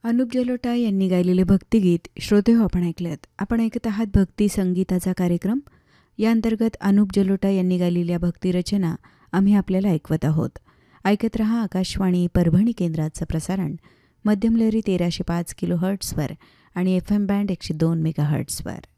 अनुप जलोटा यांनी गायलेले भक्तिगीत श्रोते हो आपण ऐकलेत. आपण ऐकत आहात भक्ती संगीताचा कार्यक्रम. या अंतर्गत अनुप जलोटा यांनी गायलेल्या भक्तिरचना आम्ही आपल्याला ऐकवत आहोत. ऐकत रहा आकाशवाणी परभणी केंद्राचं प्रसारण मध्यम लहरी 1305 किलोहर्ट्झवर आणि FM बँड 102 मेगाहर्ट्झवर.